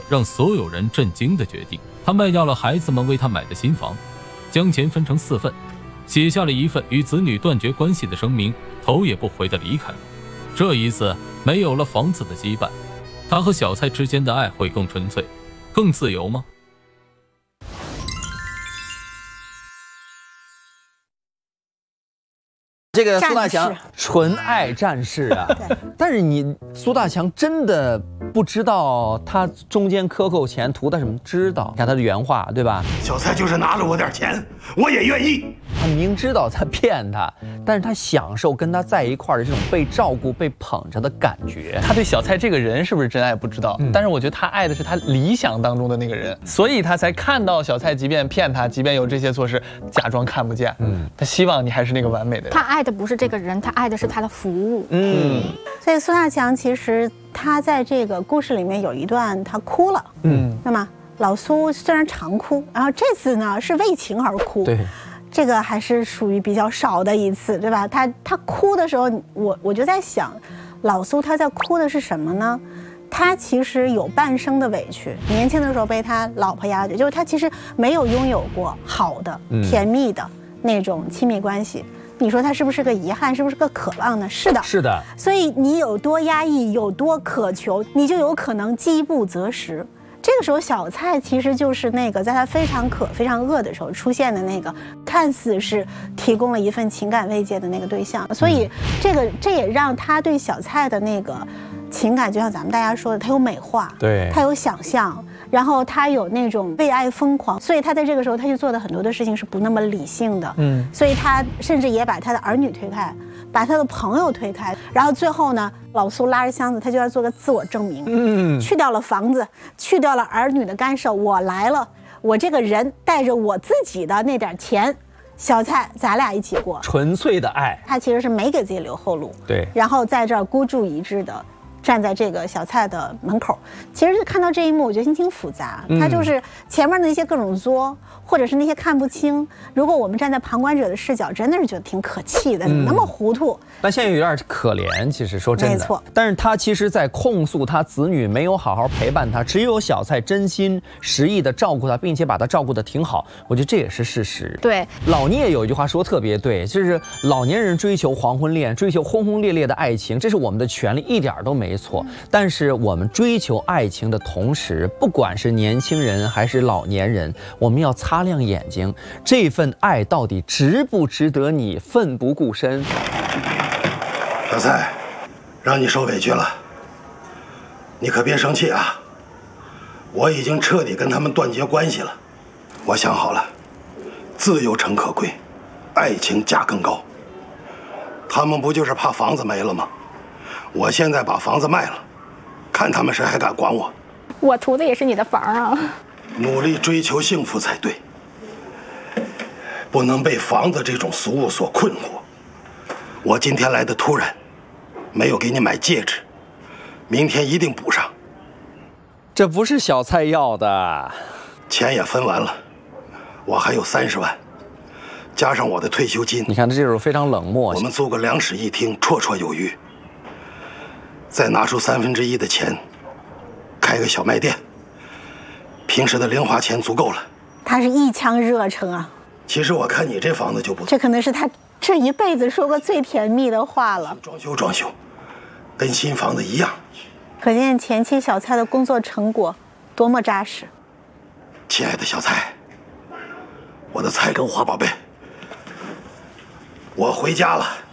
让所有人震惊的决定。他卖掉了孩子们为他买的新房，将钱分成4份，写下了一份与子女断绝关系的声明，头也不回地离开了。这一次没有了房子的羁绊，他和小蔡之间的爱会更纯粹、更自由吗？ 这个苏大强纯爱战士啊，但是你苏大强真的不知道他中间克扣钱图的什么？知道，看他的原话，对吧？ 小蔡就是拿了我点钱，我也愿意。 他明知道他骗他，但是他享受跟他在一块儿的这种被照顾、被捧着的感觉。 他对小蔡这个人是不是真爱不知道，但是我觉得他爱的是他理想当中的那个人，所以他才看到小蔡即便骗他，即便有这些措施，假装看不见。他希望你还是那个完美的人。 他爱的不是这个人，他爱的是他的服务。 所以苏大强其实他在这个故事里面有一段他哭了。那么老苏虽然常哭，然后这次呢是为情而哭。 对。 这个还是属于比较少的一次，对吧？他哭的时候，我就在想，老苏他在哭的是什么呢？他其实有半生的委屈，年轻的时候被他老婆压着，就是他其实没有拥有过好的、甜蜜的那种亲密关系。你说他是不是个遗憾？是不是个渴望呢？是的， 是的。 所以你有多压抑，有多渴求，你就有可能饥不择食。这个时候，小蔡其实就是那个在他非常渴、非常饿的时候出现的那个，看似是提供了一份情感慰藉的那个对象。所以，这也让他对小蔡的那个情感，就像咱们大家说的，他有美化， 对， 他有想象，然后他有那种为爱疯狂。所以他在这个时候，他去做的很多的事情是不那么理性的。所以他甚至也把他的儿女推开，把他的朋友推开，然后最后呢，老苏拉着箱子，他就要做个自我证明。去掉了房子，去掉了儿女的干涉，我来了，我这个人带着我自己的那点钱，小蔡咱俩一起过， 纯粹的爱。 他其实是没给自己留后路， 对， 然后在这儿孤注一掷的站在这个小蔡的门口。其实看到这一幕，我觉得心情复杂。他就是前面的那些各种作，或者是那些看不清，如果我们站在旁观者的视角，真的是觉得挺可气的，怎么那么糊涂？ 但现在有点可怜，其实说真的， 没错。 但是他其实在控诉他子女没有好好陪伴他，只有小蔡真心实意的照顾他，并且把他照顾得挺好。我觉得这也是事实。 对， 老聂有一句话说特别对，就是老年人追求黄昏恋，追求轰轰烈烈的爱情，这是我们的权利，一点都没错。但是我们追求爱情的同时，不管是年轻人还是老年人，我们要擦亮眼睛，这份爱到底值不值得你奋不顾身？ 小蔡，让你受委屈了，你可别生气啊！我已经彻底跟他们断绝关系了。我想好了，自由诚可贵，爱情价更高。他们不就是怕房子没了吗？我现在把房子卖了，看他们谁还敢管我。 我图的也是你的房啊！ 努力追求幸福才对，不能被房子这种俗物所困惑。我今天来的突然，没有给你买戒指，明天一定补上。 这不是小蔡要的， 钱也分完了，我还有30万，加上我的退休金。 你看他这种非常冷漠。 我们租个2室1厅，绰绰有余。再拿出1/3的钱，开个小卖店，平时的零花钱足够了。 他是一腔热诚啊！ 其实我看你这房子就不错， 这可能是他这一辈子说过最甜蜜的话了。 装修，跟新房子一样。 可见前妻小蔡的工作成果多么扎实。 亲爱的小蔡，我的菜根花宝贝，我回家了。